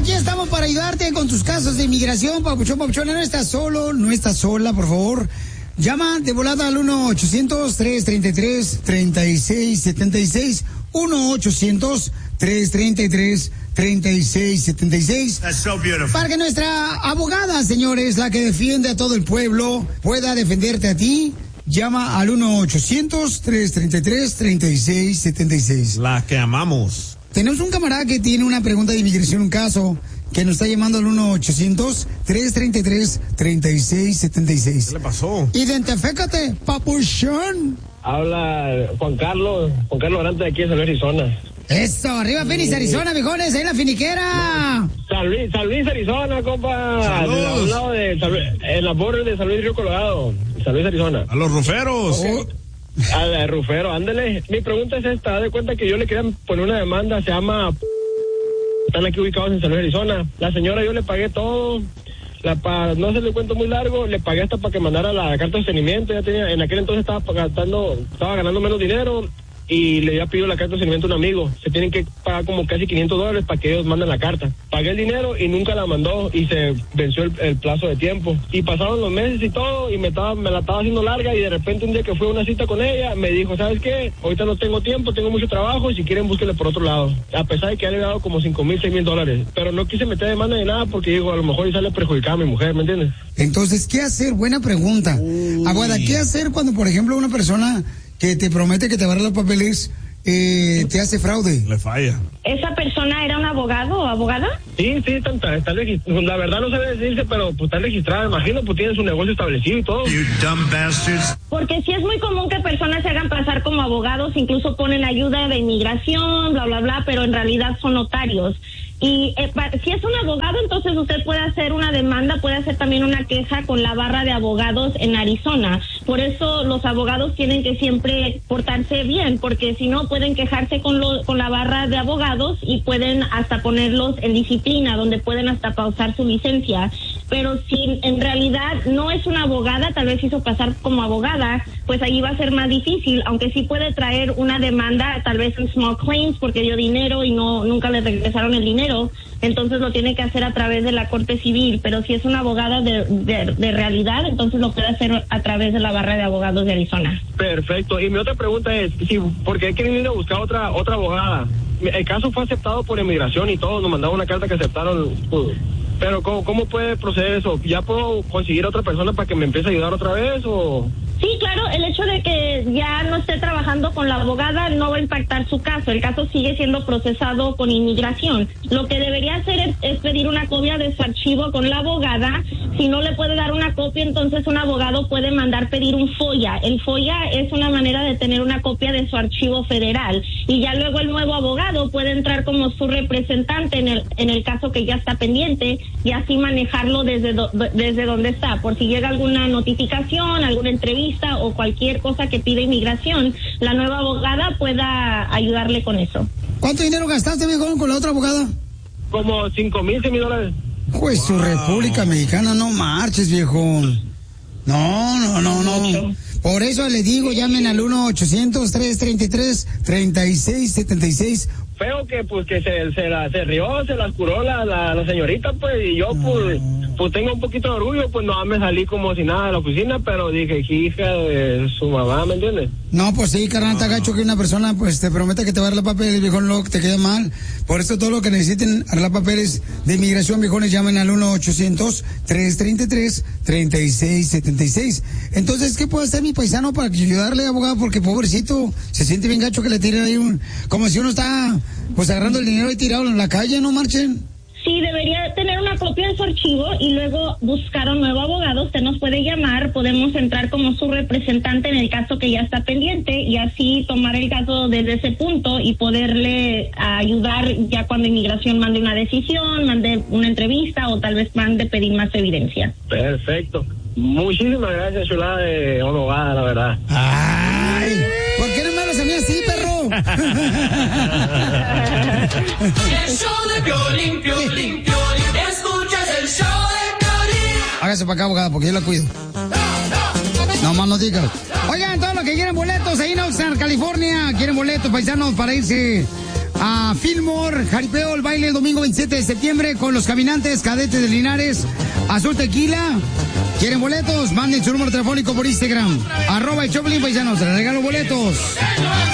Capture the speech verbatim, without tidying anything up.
aquí estamos para ayudarte con tus casos de inmigración, papuchón, papuchón. No estás solo, no estás sola, por favor. Llama de volada al uno ochocientos, trescientos treinta y tres, treinta y seis setenta y seis. uno ochocientos, trescientos treinta y tres, treinta y seis setenta y seis. That's so beautiful. Para que nuestra abogada, señores, la que defiende a todo el pueblo, pueda defenderte a ti, llama al uno ochocientos, trescientos treinta y tres, treinta y seis setenta y seis. La que amamos. Tenemos un camarada que tiene una pregunta de inmigración, un caso, que nos está llamando al uno ochocientos, trescientos treinta y tres, treinta y seis setenta y seis. ¿Qué le pasó? Identifícate, papuchón. Habla Juan Carlos, Juan Carlos Orante de aquí de San Luis, Arizona. Eso, arriba Phoenix, Arizona, viejones, ahí la finiquera. San Luis, San Luis, Arizona, compa. Saludos. A un lado de San Luis, en la border de San Luis Río Colorado, San Luis, Arizona. A los ruferos. Oh. A la Rufero, ándale. Mi pregunta es esta, haz de cuenta que yo le quería poner una demanda, se llama... Están aquí ubicados en San Luis, Arizona. La señora yo le pagué todo, la pa... no se le cuento muy largo, le pagué hasta para que mandara la carta de sostenimiento, ya tenía, en aquel entonces estaba gastando, estaba ganando menos dinero y le había pedido la carta de sostenimiento a un amigo. Se tienen que pagar como casi quinientos dólares para que ellos manden la carta. Pagué el dinero y nunca la mandó y se venció el, el plazo de tiempo. Y pasaron los meses y todo y me estaba, me la estaba haciendo larga y de repente un día que fue a una cita con ella me dijo, ¿sabes qué? Ahorita no tengo tiempo, tengo mucho trabajo y si quieren búsquenle por otro lado. A pesar de que ya le he dado como cinco mil, seis mil dólares. Pero no quise meter demanda de nada porque digo, a lo mejor y sale perjudicada a mi mujer, ¿me entiendes? Entonces, ¿qué hacer? Buena pregunta. Abuela, ¿qué hacer cuando, por ejemplo, una persona que te promete que te va a dar los papeles eh, te hace fraude? Le falla. ¿Esa persona era un abogado o abogada? Sí, sí, está, está, está registrada. La verdad no sabe decirse, pero pues está registrada, imagino, pues tiene su negocio establecido y todo. You dumb bastards. Porque sí es muy común que personas se hagan pasar como abogados, incluso ponen ayuda de inmigración, bla, bla, bla, pero en realidad son notarios. Y eh, si es un abogado, entonces usted puede hacer una demanda, puede hacer también una queja con la barra de abogados en Arizona. Por eso los abogados tienen que siempre portarse bien, porque si no pueden quejarse con, lo, con la barra de abogados y pueden hasta ponerlos en disciplina, donde pueden hasta pausar su licencia. Pero si en realidad no es una abogada, tal vez hizo pasar como abogada, pues ahí va a ser más difícil, aunque sí puede traer una demanda, tal vez en small claims, porque dio dinero y no nunca le regresaron el dinero, entonces lo tiene que hacer a través de la corte civil. Pero si es una abogada de, de, de realidad, entonces lo puede hacer a través de la barra de abogados de Arizona. Perfecto. Y mi otra pregunta es, si, porque hay que venir a buscar otra otra abogada. El caso fue aceptado por inmigración y todo, nos mandaron una carta que aceptaron. Pues, pero ¿cómo, ¿cómo puede proceder eso? ¿Ya puedo conseguir otra persona para que me empiece a ayudar otra vez o...? Sí, claro, el hecho de que ya no esté trabajando con la abogada no va a impactar su caso. El caso sigue siendo procesado con inmigración. Lo que debería hacer es, es pedir una copia de su archivo con la abogada. Si no le puede dar una copia, entonces un abogado puede mandar pedir un FOIA. El FOIA es una manera de tener una copia de su archivo federal. Y ya luego el nuevo abogado puede entrar como su representante en el, en el caso que ya está pendiente y así manejarlo desde, do, desde donde está. Por si llega alguna notificación, alguna entrevista o cualquier cosa que pida inmigración, la nueva abogada pueda ayudarle con eso. ¿Cuánto dinero gastaste, viejo, con la otra abogada? Como cinco mil, seis mil dólares. Pues wow. Su República Mexicana, no marches, viejo. No, no, no, no. Por eso le digo, llamen al uno ochocientos, trescientos treinta y tres, treinta y seis setenta y seis. Feo que pues que se, se, la, se rió, se las curó la, la, la señorita, pues, y yo pues, pues tengo un poquito de orgullo, pues no me salí como si nada de la oficina, pero dije, hija de su mamá, ¿me entiendes? No, pues sí, carnal, está gacho que una persona pues te promete que te va a dar la papel y viejo, no, te queda mal. Por eso todo lo que necesiten arreglar papeles de inmigración, viejones, llamen al uno ochocientos, trescientos treinta y tres, treinta y seis setenta y seis. Entonces, ¿qué puede hacer mi paisano para ayudarle, abogado? Porque pobrecito, se siente bien gacho que le tiren ahí un, como si uno está pues agarrando el dinero y tirado en la calle, ¿no marchen? Sí, debería tener una copia de su archivo y luego buscar un nuevo abogado. Usted nos puede llamar, podemos entrar como su representante en el caso que ya está pendiente y así tomar el caso desde ese punto y poderle ayudar ya cuando inmigración mande una decisión, mande una entrevista o tal vez mande pedir más evidencia. Perfecto. Muchísimas gracias, chulada de abogada, la verdad. Ay, ¿por qué no me hablas a mí así, perro? El show de Piolín, Piolín, Piolín. Escuchas el show de Piolín. Hágase para acá, abogada, porque yo la cuido. No más no digas. Oigan, todos los que quieren boletos ahí en Oxnard, California, quieren boletos, paisanos, para irse a Fillmore, Jaripeo, el baile el domingo veintisiete de septiembre con los caminantes cadetes de Linares, Azul Tequila. ¿Quieren boletos? Manden su número telefónico por Instagram. Arroba el Choplin Paisanos. Les regalo boletos.